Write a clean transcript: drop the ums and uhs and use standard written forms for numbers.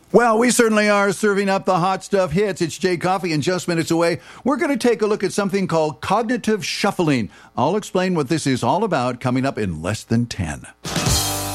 Well, we certainly are serving up the hot stuff hits. It's Jay Coffee, and just minutes away, we're going to take a look at something called cognitive shuffling. I'll explain what this is all about coming up in less than 10.